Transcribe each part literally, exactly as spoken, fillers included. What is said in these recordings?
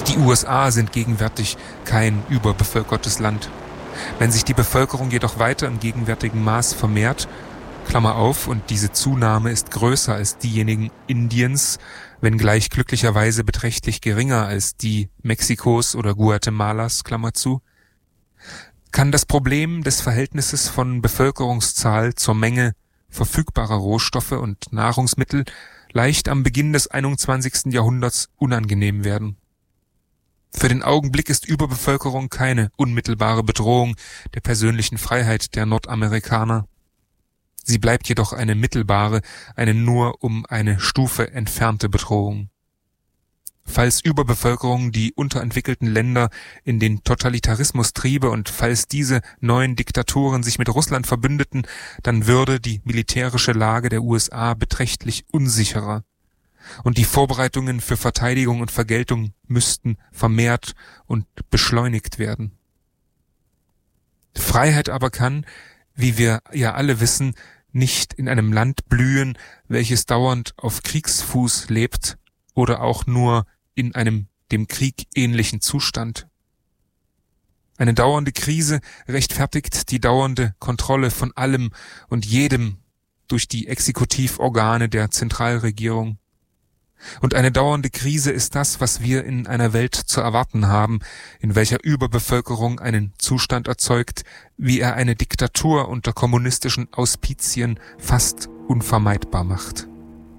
Die U S A sind gegenwärtig kein überbevölkertes Land. Wenn sich die Bevölkerung jedoch weiter im gegenwärtigen Maß vermehrt, Klammer auf, und diese Zunahme ist größer als diejenigen Indiens, wenngleich glücklicherweise beträchtlich geringer als die Mexikos oder Guatemalas, Klammer zu, kann das Problem des Verhältnisses von Bevölkerungszahl zur Menge verfügbarer Rohstoffe und Nahrungsmittel leicht am Beginn des einundzwanzigsten Jahrhunderts unangenehm werden. Für den Augenblick ist Überbevölkerung keine unmittelbare Bedrohung der persönlichen Freiheit der Nordamerikaner. Sie bleibt jedoch eine mittelbare, eine nur um eine Stufe entfernte Bedrohung. Falls Überbevölkerung die unterentwickelten Länder in den Totalitarismus triebe und falls diese neuen Diktaturen sich mit Russland verbündeten, dann würde die militärische Lage der U S A beträchtlich unsicherer. Und die Vorbereitungen für Verteidigung und Vergeltung müssten vermehrt und beschleunigt werden. Freiheit aber kann, wie wir ja alle wissen, nicht in einem Land blühen, welches dauernd auf Kriegsfuß lebt oder auch nur in einem dem Krieg ähnlichen Zustand. Eine dauernde Krise rechtfertigt die dauernde Kontrolle von allem und jedem durch die Exekutivorgane der Zentralregierung. Und eine dauernde Krise ist das, was wir in einer Welt zu erwarten haben, in welcher Überbevölkerung einen Zustand erzeugt, wie er eine Diktatur unter kommunistischen Auspizien fast unvermeidbar macht.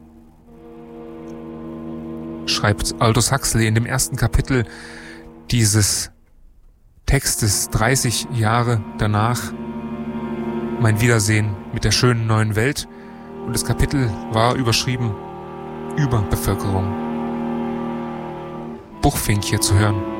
Schreibt Aldous Huxley in dem ersten Kapitel dieses Textes dreißig Jahre danach mein Wiedersehen mit der schönen neuen Welt, und das Kapitel war überschrieben Überbevölkerung. Buchfink hier zu hören.